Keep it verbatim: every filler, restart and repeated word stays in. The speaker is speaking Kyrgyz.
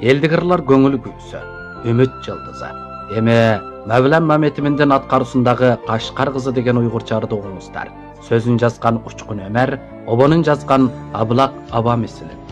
элдигирлар көңүл күлсө, үмүт жылдызы. Эми Мавлан Маметиминдин аткаруусундагы Кашкар кызы деген уйгурчарды угуңуздар. Сөзүн жазган Учкун Өмер, обонун жазган Аблак Аба мисилин.